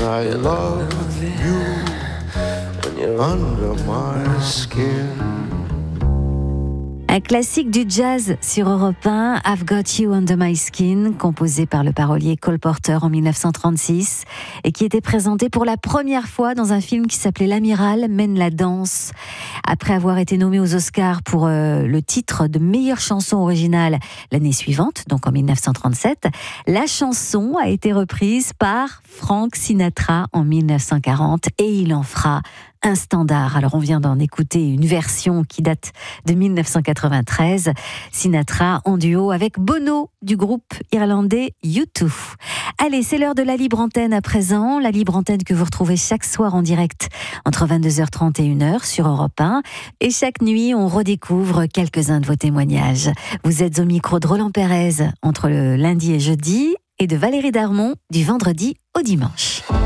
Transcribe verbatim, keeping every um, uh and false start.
I love you when you're under my skin. Un classique du jazz sur Europe un, I've Got You Under My Skin, composé par le parolier Cole Porter en dix-neuf cent trente-six et qui était présenté pour la première fois dans un film qui s'appelait L'Amiral mène la danse. Après avoir été nommé aux Oscars pour euh, le titre de meilleure chanson originale l'année suivante, donc en dix-neuf cent trente-sept, la chanson a été reprise par Frank Sinatra en dix-neuf cent quarante et il en fera un standard. Alors on vient d'en écouter une version qui date de dix-neuf cent quatre-vingt-treize, Sinatra en duo avec Bono du groupe irlandais U deux. Allez, c'est l'heure de la libre antenne à présent, la libre antenne que vous retrouvez chaque soir en direct entre vingt-deux heures trente et une heure sur Europe un, et chaque nuit on redécouvre quelques-uns de vos témoignages. Vous êtes au micro de Roland Pérez entre le lundi et jeudi et de Valérie Darmon du vendredi au dimanche.